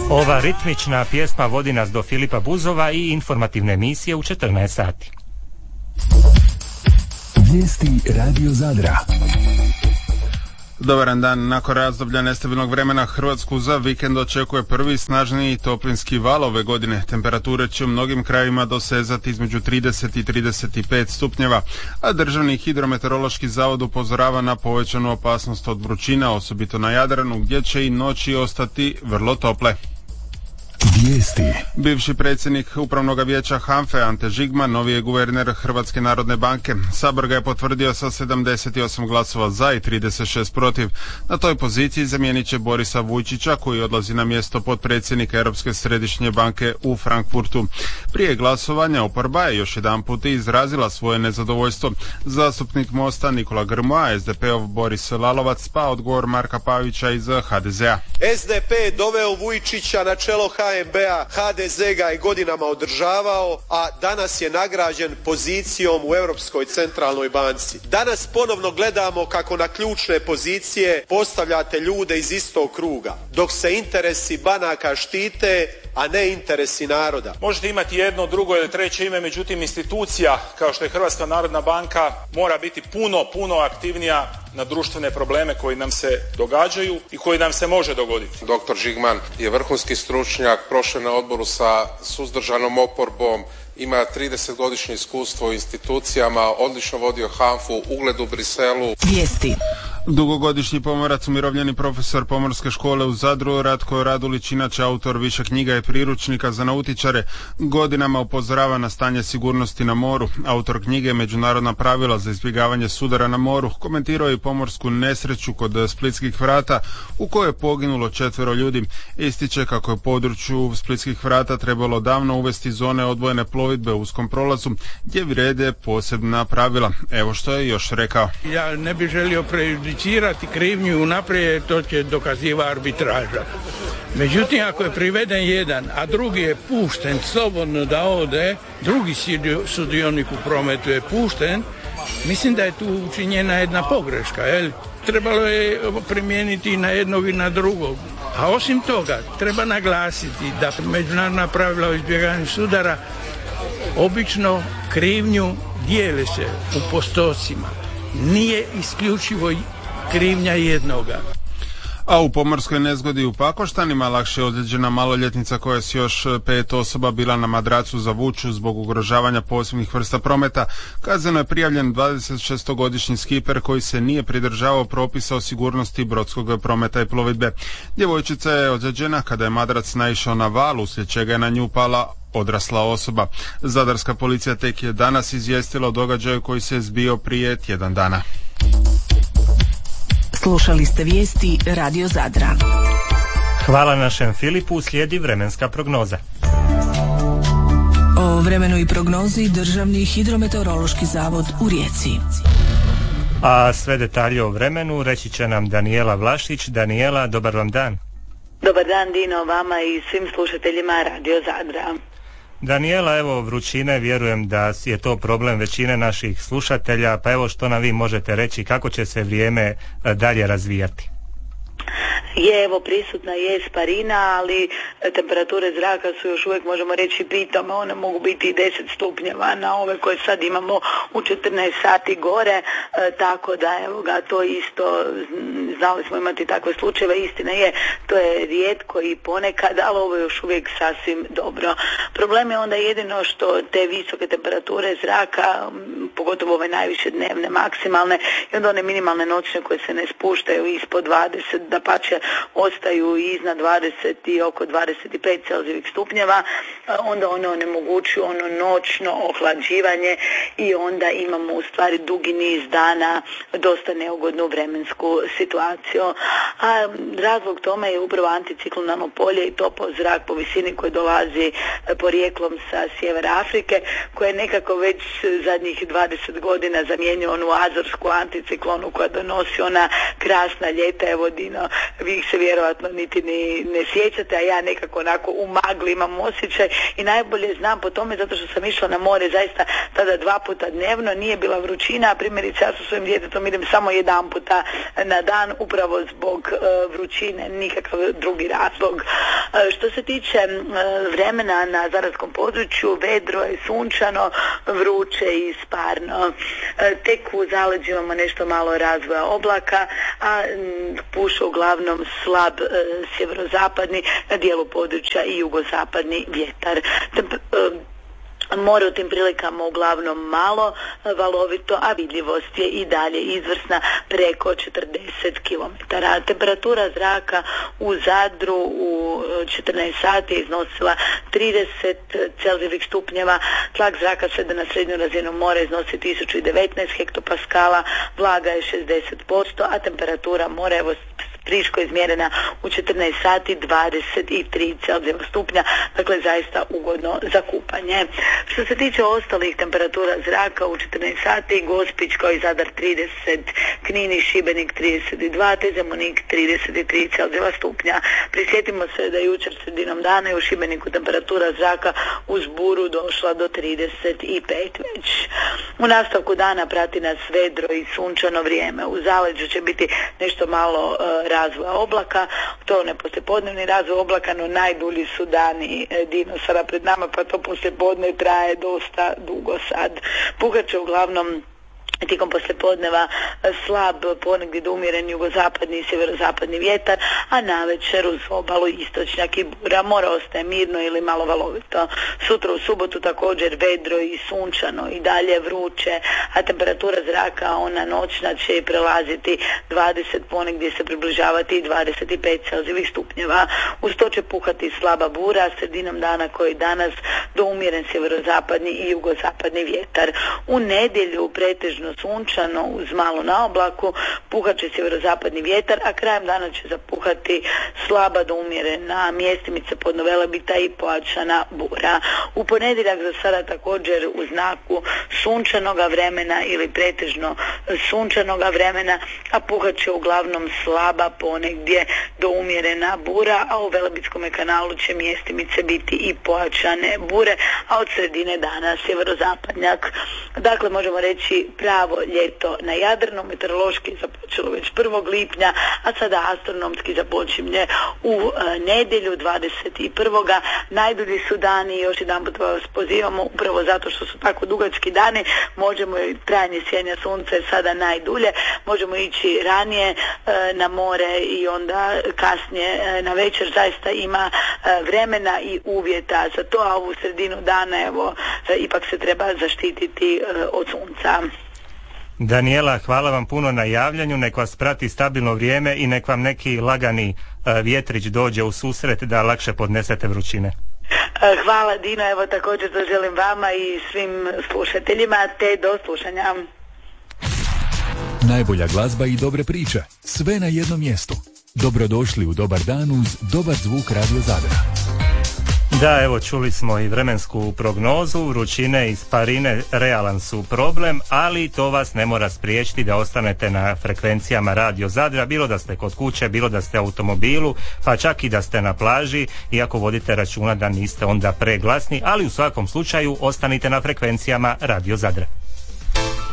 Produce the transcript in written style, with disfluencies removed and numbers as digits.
Ova ritmična pjesma vodi nas do Filipa Buzova i informativne emisije u 14 sati. Vijesti Radio Zadra. Dobar dan. Nakon razdoblja nestabilnog vremena Hrvatsku za vikend očekuje prvi snažniji toplinski val ove godine. Temperature će u mnogim krajevima dosezati između 30 i 35 stupnjeva, a Državni hidrometeorološki zavod upozorava na povećanu opasnost od vrućina, osobito na Jadranu, gdje će i noći ostati vrlo tople. Vijesti. Bivši predsjednik Upravnog vijeća HANFA-e Ante Žigman, novi je guverner Hrvatske narodne banke. Sabor ga je potvrdio sa 78 glasova za i 36 protiv. Na toj poziciji zamijenit će Borisa Vujčića, koji odlazi na mjesto potpredsjednika Europske središnje banke u Frankfurtu. Prije glasovanja oporba je još jedanput izrazila svoje nezadovoljstvo. Zastupnik Mosta Nikola Grmoja, SDP-ov Boris Lalovac, pa odgovor Marka Pavića iz HDZ-a. SDP je doveo Vujčića na čelo HNB-a, HDZ ga je godinama održavao, a danas je nagrađen pozicijom u Europskoj centralnoj banci. Danas ponovno gledamo kako na ključne pozicije postavljate ljude iz istog kruga, dok se interesi banaka štite, a ne interesi naroda. Možete imati jedno, drugo ili treće ime, međutim institucija kao što je Hrvatska narodna banka mora biti puno aktivnija na društvene probleme koji nam se događaju i koji nam se može dogoditi. Dr. Žigman je vrhunski stručnjak, prošao na odboru sa suzdržanom oporbom, ima 30-godišnje iskustvo u institucijama, odlično vodio HANFA-u, ugled u Briselu. Vijesti. Dugogodišnji pomorac, umirovljeni profesor Pomorske škole u Zadru, Ratko Radulić, inače autor više knjiga i priručnika za nautičare, godinama upozorava na stanje sigurnosti na moru. Autor knjige Međunarodna pravila za izbjegavanje sudara na moru komentirao je pomorsku nesreću kod Splitskih vrata u kojoj je poginulo 4 ljudi. Ističe kako je u području Splitskih vrata trebalo davno uvesti zone odvojene plovidbe u uskom prolazu gdje vrijede posebna pravila. Evo što je još rekao. Ja ne bih želio prejudicirati krivnju unaprijed, to će dokaziva arbitraža. Međutim, ako je priveden jedan, a drugi je pušten slobodno da ode, drugi sudionik u prometu je pušten, mislim da je tu učinjena jedna pogreška, jel? Trebalo je primijeniti na jednog i na drugog. A osim toga, treba naglasiti da međunarodna pravila o izbjegavanju sudara obično krivnju dijele se u postocima. Nije isključivo krivnja jednoga. A u pomorskoj nezgodi u Pakoštanima lakše je ozlijeđena maloljetnica koja s još 5 osoba bila na madracu za vuču zbog ugrožavanja posebnih vrsta prometa. Kazneno je prijavljen 26-godišnji skiper koji se nije pridržavao propisa o sigurnosti brodskog prometa i plovidbe. Djevojčica je ozlijeđena kada je madrac naišao na val, uslijed čega je na nju pala odrasla osoba. Zadarska policija tek je danas izvijestila o događaju koji se zbio prije tjedan dana. Slušali ste vijesti Radio Zadra. Hvala našem Filipu, slijedi vremenska prognoza. O vremenu i prognozi Državni hidrometeorološki zavod u Rijeci. A sve detalje o vremenu reći će nam Danijela Vlašić. Danijela, dobar vam dan. Dobar dan Dino, vama i svim slušateljima Radio Zadra. Danijela, evo vrućine, vjerujem da je to problem većine naših slušatelja, pa evo što nam vi možete reći kako će se vrijeme dalje razvijati? Evo prisutna je sparina, ali temperature zraka su još uvijek, možemo reći, pitome, one mogu biti i 10 stupnjeva na ove koje sad imamo u 14 sati gore, tako da evo ga, to isto, znali smo imati takve slučajeve, istina je, to je rijetko i ponekad, ali ovo je još uvijek sasvim dobro. Problem je onda jedino što te visoke temperature zraka, pogotovo ove najviše dnevne, maksimalne, i onda one minimalne noćne koje se ne spuštaju ispod 20, dapače ostaju iznad 20 i oko 25 celzijevih stupnjeva, onda one onemogućuju ono noćno ohlađivanje i onda imamo u stvari dugi niz dana dosta neugodnu vremensku situaciju. A razlog tome je upravo anticiklonalno polje i topao zrak po visini koji dolazi porijeklom sa sjevera Afrike, koje nekako već zadnjih 20 godina zamjenjuje onu azorsku anticiklonu koja donosi ona krasna ljeta. Evo Dino, vi se vjerojatno niti ne sjećate, a ja nekako onako u magli imam osjećaj i najbolje znam po tome zato što sam išla na more zaista tada 2 puta dnevno, nije bila vrućina, a primjerice ja sa svojim djetetom idem samo 1 puta na dan upravo zbog vrućine, nikakav drugi razlog. Što se tiče vremena na zadarskom području, vedro je, sunčano, vruće i sparno. Tek u zaleđu imamo nešto malo razvoja oblaka, a puše uglavnom slab sjeverozapadni, na dijelu područja i jugozapadni vjetar. More u tim prilikama uglavnom malo valovito, a vidljivost je i dalje izvrsna preko 40 km. Temperatura zraka u Zadru u 14 sati je iznosila 30 celzijevih stupnjeva, tlak zraka sveden na srednju razinu mora iznosi 1019 hektopaskala, vlaga je 60%, a temperatura mora evo friško izmjerena u 14 sati 23 celzijeva stupnja, dakle zaista ugodno za kupanje. Što se tiče ostalih temperatura zraka u 14 sati, Gospić kao i Zadar 30, Knin i Šibenik 32, te Zemunik 33 celzijeva stupnja. Prisjetimo se da je jučer sredinom dana i u Šibeniku temperatura zraka uz buru došla do 35 već. U nastavku dana prati nas vedro i sunčano vrijeme. U zaleđu će biti nešto malo razvoja oblaka, to ne poslijepodnevni razvoj oblaka, no najdulji su dani Dino sada pred nama, pa to poslijepodne traje dosta dugo sad. Puhat će uglavnom tijekom poslijepodneva slab, ponegdje do umjeren jugozapadni i sjeverozapadni vjetar, a navečer uz obalu istočnjak i bura. More ostaje mirno ili malo valovito. Sutra u subotu također vedro i sunčano i dalje vruće, a temperatura zraka ona noćna će i prelaziti 20, ponegdje se približavati i 25 celzijevih stupnjeva. Uz to će puhati slaba bura, sredinom dana koji danas do umjeren sjeverozapadni i jugozapadni vjetar. U nedjelju pretežno sunčano uz malo na oblaku, puhat će sjeverozapadni vjetar, a krajem dana će zapuhati slaba do umjerena mjestimice Podnovelebita i pojačana bura. U ponedjeljak za sada također u znaku sunčanoga vremena ili pretežno sunčanoga vremena, a puhat će uglavnom slaba, ponegdje do umjerena bura, a u Velebitskom kanalu će mjestimice biti i pojačane bure, a od sredine dana sjeverozapadnjak. Dakle, možemo reći pravo ljeto na Jadranu. Meteorološki započelo već 1. lipnja, a sada astronomski započinje u nedjelju 21. Najdulji su dani, još jedanput vas pozivamo, upravo zato što su tako dugački dani, možemo i trajanje sjenja sunca je sada najdulje, možemo ići ranije na more i onda kasnije na večer, zaista ima vremena i uvjeta za to, a ovu sredinu dana evo ipak se treba zaštititi od sunca. Danijela, hvala vam puno na javljanju, nek vas prati stabilno vrijeme i nek vam neki lagani vjetrić dođe u susret da lakše podnesete vrućine. Hvala Dino, evo također to želim vama i svim slušateljima, te do slušanja. Najbolja glazba i dobre priče, sve na jednom mjestu. Dobrodošli u Dobar dan uz dobar zvuk Radio Zadra. Da, evo čuli smo i vremensku prognozu, vrućine i sparine realan su problem, ali to vas ne mora spriječiti da ostanete na frekvencijama Radio Zadra, bilo da ste kod kuće, bilo da ste u automobilu, pa čak i da ste na plaži, iako vodite računa da niste onda preglasni, ali u svakom slučaju ostanite na frekvencijama Radio Zadra.